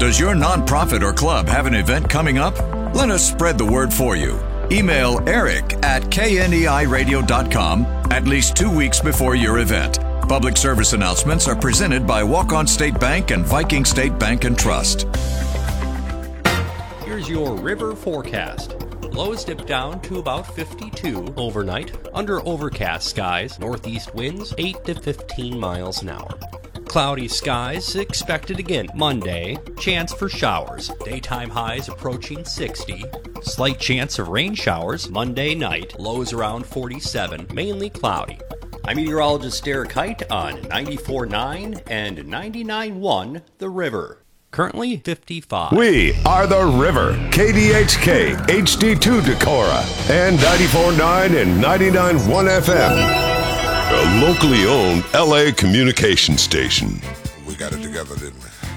Does your nonprofit or club have an event coming up? Let us spread the word for you. Email eric@kneiradio.com at least 2 weeks before your event. Public service announcements are presented by Walk-On State Bank and Viking State Bank and Trust. Here's your river forecast. Lows dip down to about 52 overnight, under overcast skies, northeast winds 8 to 15 miles an hour. Cloudy skies expected again Monday, chance for showers, daytime highs approaching 60, slight chance of rain showers Monday night, lows around 47, mainly cloudy. I'm meteorologist Derek Height on 94.9 and 99.1 The River. Currently 55. We are The River, KDHK, HD2 Decorah, and 94.9 and 99.1 FM. A locally owned LA communication station. We got it together, didn't we?